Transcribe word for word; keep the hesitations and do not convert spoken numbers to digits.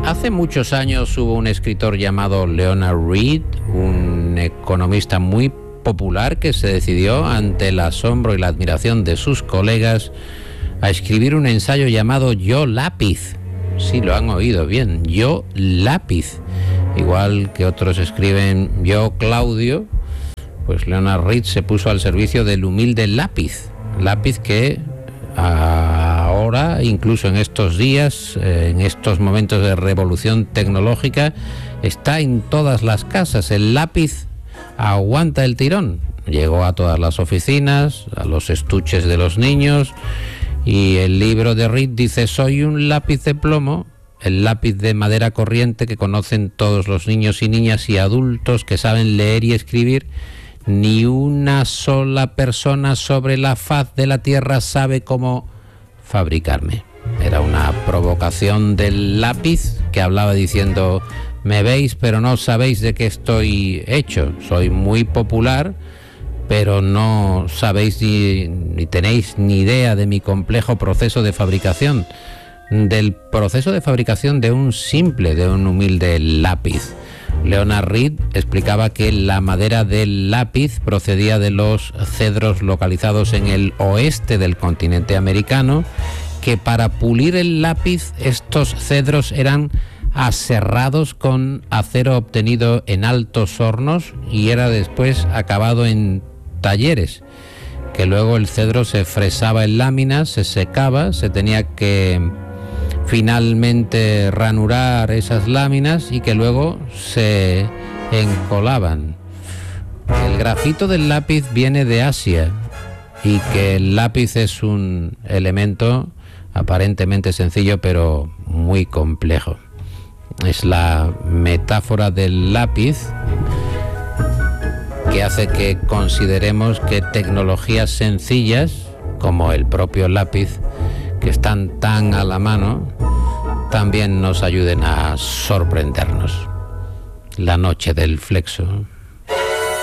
Hace muchos años hubo un escritor llamado Leonard Read, un economista muy popular que se decidió, ante el asombro y la admiración de sus colegas, a escribir un ensayo llamado Yo Lápiz. Sí, lo han oído bien, Yo Lápiz. Igual que otros escriben Yo Claudio, pues Leonard Read se puso al servicio del humilde lápiz. Lápiz que ahora, incluso en estos días, en estos momentos de revolución tecnológica, está en todas las casas. El lápiz aguanta el tirón. Llegó a todas las oficinas, a los estuches de los niños, y el libro de Read dice: soy un lápiz de plomo, el lápiz de madera corriente que conocen todos los niños y niñas y adultos que saben leer y escribir. Ni una sola persona sobre la faz de la tierra sabe cómo fabricarme. Era una provocación del lápiz que hablaba diciendo: me veis pero no sabéis de qué estoy hecho. Soy muy popular, pero no sabéis ni, ni tenéis ni idea de mi complejo proceso de fabricación, del proceso de fabricación de un simple, de un humilde lápiz. Leonard Read explicaba que la madera del lápiz procedía de los cedros localizados en el oeste del continente americano, que para pulir el lápiz estos cedros eran aserrados con acero obtenido en altos hornos y era después acabado en talleres, que luego el cedro se fresaba en láminas, se secaba, se tenía que finalmente ranurar esas láminas y que luego se encolaban. El grafito del lápiz viene de Asia y que el lápiz es un elemento aparentemente sencillo pero muy complejo. Es la metáfora del lápiz que hace que consideremos que tecnologías sencillas como el propio lápiz, que están tan a la mano, también nos ayuden a sorprendernos. La noche del Flexo.